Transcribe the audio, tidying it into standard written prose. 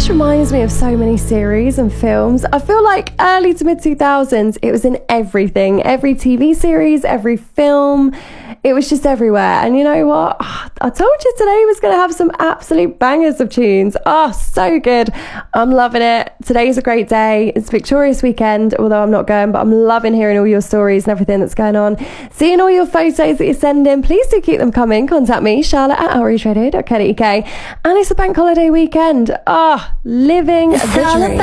reminds me of so many series and films. I feel like early to mid 2000s, it was in everything. Every TV series, every film. It was just everywhere. And you know what? I told you today was going to have some absolute bangers of tunes. Oh, so good. I'm loving it. Today's a great day. It's Victorious Weekend, although I'm not going, but I'm loving hearing all your stories and everything that's going on. Seeing all your photos that you're sending. Please do keep them coming. Contact me, Charlotte@outrageradio.co.uk. And it's a bank holiday weekend. Living the dream.